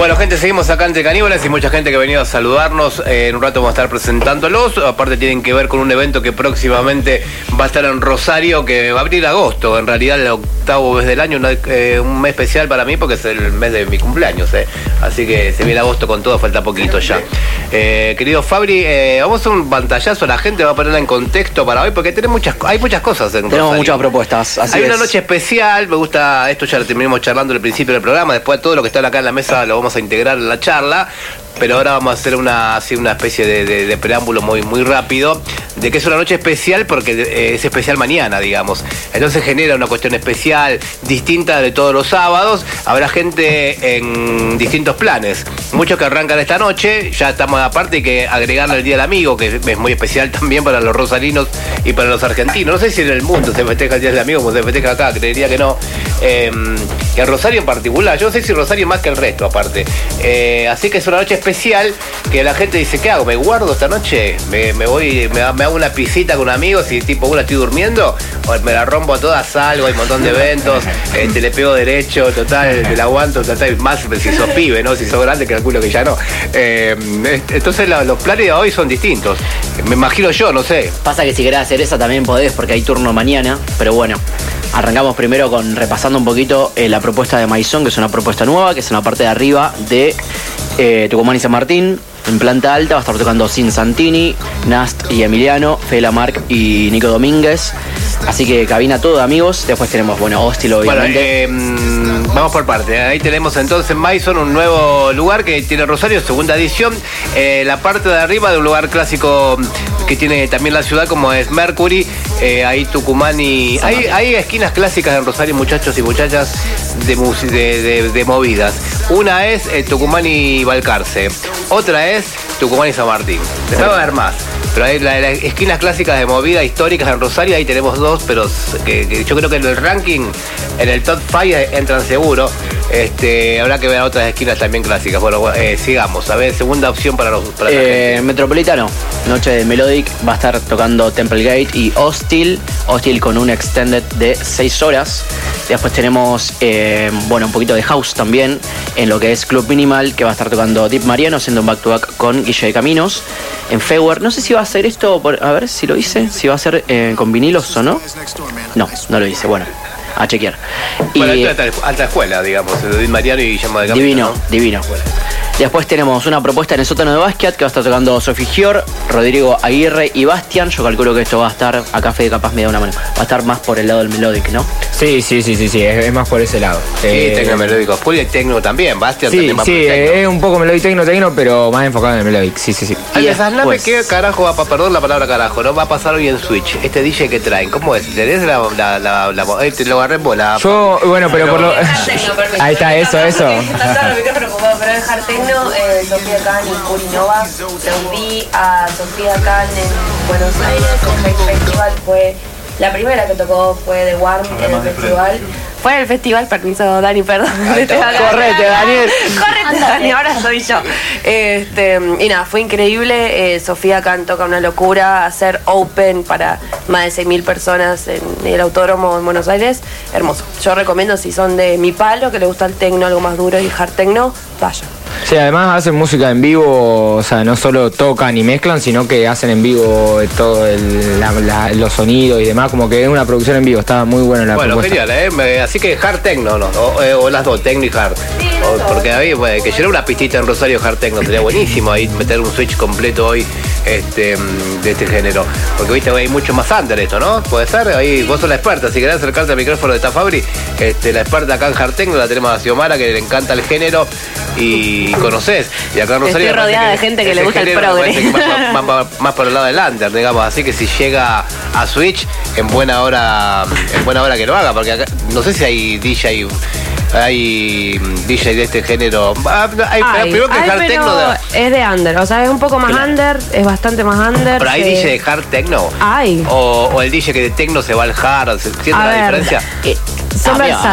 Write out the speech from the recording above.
Bueno, gente, seguimos acá entre Caníbales y mucha gente que ha venido a saludarnos. En un rato vamos a estar presentándolos. Aparte tienen que ver con un evento que próximamente va a estar en Rosario, que va a abrir agosto. En realidad el octavo mes del año, un mes especial para mí porque es el mes de mi cumpleaños. Así que se viene agosto con todo, falta poquito ya. Querido Fabri, vamos a hacer un pantallazo. La gente va a ponerla en contexto para hoy porque hay muchas cosas en Rosario. Tenemos muchas propuestas. Así hay una noche especial. Me gusta, esto ya lo terminamos charlando al principio del programa. Después todo lo que está acá en la mesa lo vamos a integrar en la charla, pero ahora vamos a hacer una especie de preámbulo muy rápido, de que es una noche especial porque es especial mañana, digamos. Entonces genera una cuestión especial, distinta de todos los sábados. Habrá gente en distintos planes. Muchos que arrancan esta noche, ya estamos aparte, hay que agregarle el Día del Amigo, que es muy especial también para los rosarinos y para los argentinos. No sé si en el mundo se festeja el Día del Amigo como se festeja acá, creería que no. Que en Rosario en particular, yo no sé si Rosario más que el resto aparte. Así que es una noche especial que la gente dice, ¿qué hago? ¿Me guardo esta noche? ¿Me hago una pisita con amigos y tipo una estoy durmiendo? ¿O me la rompo a todas, salgo, hay un montón de eventos, le pego derecho, total, me la aguanto, total, más si sos pibe, ¿no? Si sos grande, calculo que ya no. Entonces los planes de hoy son distintos. Me imagino yo, no sé. Pasa que si querés hacer esa también podés, porque hay turno mañana, pero bueno. Arrancamos primero repasando un poquito la propuesta de Maison, que es una propuesta nueva, que es en la parte de arriba de Tucumán y San Martín. En planta alta va a estar tocando Sin Santini, Nast y Emiliano, Fela Marc y Nico Domínguez. Así que cabina todo, amigos. Después tenemos, Hostil, obviamente. Bueno, vamos por parte. Ahí tenemos entonces Maison, un nuevo lugar que tiene Rosario, segunda edición. La parte de arriba de un lugar clásico que tiene también la ciudad, como es Mercury. Ahí Tucumán y... Hay esquinas clásicas en Rosario, muchachos y muchachas, de movidas. Una es Tucumán y Balcarce. Otra es Tucumán y San Martín. Después va a haber más. Pero hay las esquinas clásicas de movida históricas en Rosario, ahí tenemos dos, pero que yo creo que en el ranking, en el top 5 entran seguro. Habrá que ver otras esquinas también clásicas. Bueno, sigamos. A ver, segunda opción para la gente. Metropolitano, noche de Melodic, va a estar tocando Temple Gate y Hostil con un extended de 6 horas. Después tenemos, un poquito de house también, en lo que es Club Minimal, que va a estar tocando Deep Mariano, haciendo un back-to-back con Guille de Caminos. En Feuer, no sé si va a hacer esto, a ver si lo hice, si va a ser con vinilos o no. No lo hice, bueno, a chequear. Bueno, esto es alta escuela, digamos, de Deep Mariano y Guillermo de Caminos. Divino. Bueno. Después tenemos una propuesta en el sótano de Basquiat que va a estar tocando Sofi Gior, Rodrigo Aguirre y Bastian. Yo calculo que esto va a estar, acá Fede capaz me da una mano, va a estar más por el lado del melodic, ¿no? Sí, es más por ese lado. Sí, tecno melódico. Puli y tecno también, Bastian también va por el tecno. Es un poco melodic tecno, pero más enfocado en el melodic, sí. Y después, ¿qué carajo va a perdón la palabra carajo, ¿no? Va a pasar hoy en Switch. Este DJ que traen, ¿cómo es? ¿Tenés te lo agarré en bola? Yo, bueno, pero por lo... Ahí está, eso. Pero en Hard Techno, Sofía Kahn y Purinova. Vi a Sofía Kahn en Buenos Aires, en el festival. Fue la primera que tocó, fue The Warm en el festival. Fue en el festival, permiso, Dani, perdón. Correte, Daniel. Correte, Dani, ahora soy yo. Y nada, fue increíble. Sofía Kahn toca una locura, hacer open para más de 6.000 personas en el Autódromo en Buenos Aires. Hermoso. Yo recomiendo, si son de mi palo, que les gusta el tecno, algo más duro y hard techno, vayan. Sí, además hacen música en vivo, o sea, no solo tocan y mezclan, sino que hacen en vivo todo los sonidos y demás, como que es una producción en vivo, está muy buena la propuesta. Genial, así que hard techno, ¿no? O las dos, techno y hard. Sí, porque ahí, que llene una pistita en Rosario hard techno, sería buenísimo ahí meter un switch completo hoy de este género. Porque viste, hay mucho más under esto, ¿no? Puede ser, ahí vos sos la experta, si querés acercarte al micrófono de esta Fabri, la experta acá en hard techno la tenemos a Xiomara, que le encanta el género y conocés. Y acá en Rosario estoy rodeada de gente que le gusta el progre. Más por el lado del under, digamos. Así que si llega a Switch, en buena hora que lo haga, porque acá, no sé si hay DJ de este género. Primero que hard techno. Es de under, o sea, es un poco más under, es bastante más under. Pero hay DJ de hard techno. Hay. O el DJ que de techno se va al hard, ¿entiendes la diferencia? Son versátiles.